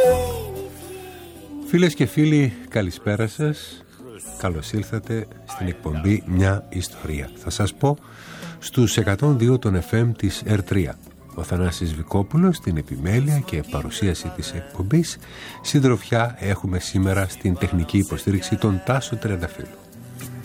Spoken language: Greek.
Φίλες και φίλοι, καλησπέρα σας. Καλώς ήλθατε στην εκπομπή Μια Ιστορία. Θα σας πω στους 102 των FM της R3. Ο Θανάσης Βικόπουλος στην επιμέλεια και παρουσίαση της εκπομπής. Συντροφιά έχουμε σήμερα στην τεχνική υποστήριξη των Τάσο Τριανταφύλου.